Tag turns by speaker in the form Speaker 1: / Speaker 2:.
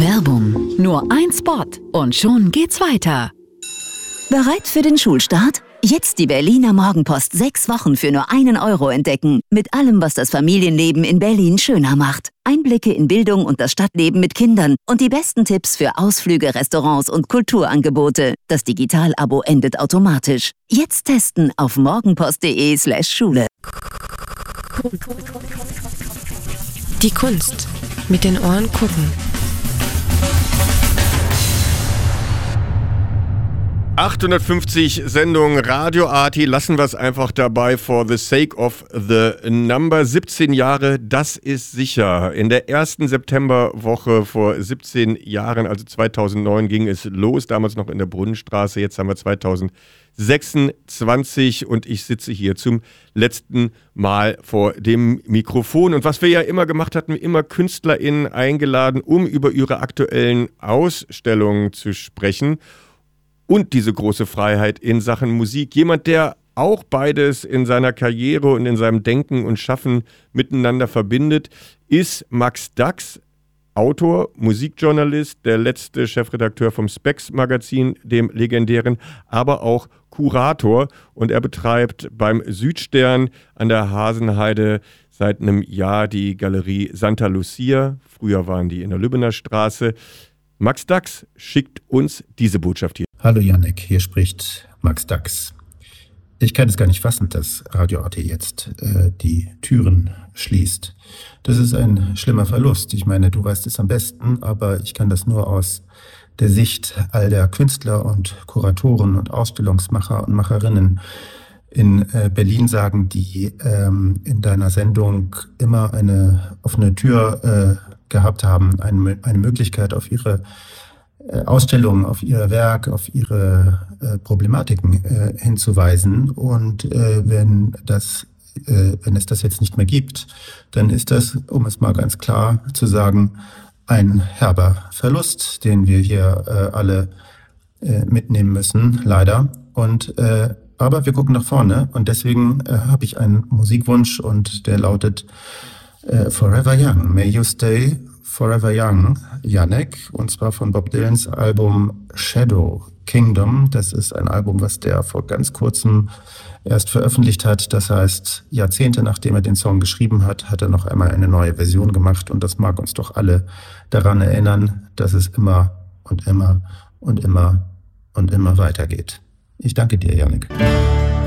Speaker 1: Werbung. Nur ein Spot und schon geht's weiter.
Speaker 2: Bereit für den Schulstart? Jetzt die Berliner Morgenpost 6 Wochen für nur 1 Euro entdecken. Mit allem, was das Familienleben in Berlin schöner macht. Einblicke in Bildung und das Stadtleben mit Kindern und die besten Tipps für Ausflüge, Restaurants und Kulturangebote. Das Digital-Abo endet automatisch. Jetzt testen auf morgenpost.de/Schule.
Speaker 3: Die Kunst. Mit den Ohren gucken.
Speaker 4: 850 Sendungen Radio Arti, lassen wir es einfach dabei, for the sake of the number. 17 Jahre, das ist sicher. In der ersten Septemberwoche vor 17 Jahren, also 2009, ging es los, damals noch in der Brunnenstraße, jetzt haben wir 2026 und ich sitze hier zum letzten Mal vor dem Mikrofon. Und was wir ja immer gemacht hatten, immer KünstlerInnen eingeladen, um über ihre aktuellen Ausstellungen zu sprechen. Und diese große Freiheit in Sachen Musik. Jemand, der auch beides in seiner Karriere und in seinem Denken und Schaffen miteinander verbindet, ist Max Dacks, Autor, Musikjournalist, der letzte Chefredakteur vom Spex-Magazin, dem legendären, aber auch Kurator. Und er betreibt beim Südstern an der Hasenheide seit einem Jahr die Galerie Santa Lucia. Früher waren die in der Lübbener Straße. Max Dacks schickt uns diese Botschaft hier.
Speaker 5: Hallo Jannik, hier spricht Max Dacks. Ich kann es gar nicht fassen, dass Radio Arti jetzt die Türen schließt. Das ist ein schlimmer Verlust. Ich meine, du weißt es am besten, aber ich kann das nur aus der Sicht all der Künstler und Kuratoren und Ausstellungsmacher und Macherinnen in Berlin sagen, die in deiner Sendung immer eine offene Tür gehabt haben, eine Möglichkeit auf ihre Ausstellungen, auf ihr Werk, auf ihre Problematiken hinzuweisen. Und wenn es das jetzt nicht mehr gibt, dann ist das, um es mal ganz klar zu sagen, ein herber Verlust, den wir hier alle mitnehmen müssen, leider. Aber wir gucken nach vorne und deswegen habe ich einen Musikwunsch und der lautet Forever Young. May you stay Forever Young, Jannik, und zwar von Bob Dylans Album Shadow Kingdom. Das ist ein Album, was der vor ganz kurzem erst veröffentlicht hat. Das heißt, Jahrzehnte nachdem er den Song geschrieben hat, hat er noch einmal eine neue Version gemacht und das mag uns doch alle daran erinnern, dass es immer und immer und immer und immer weitergeht. Ich danke dir, Jannik.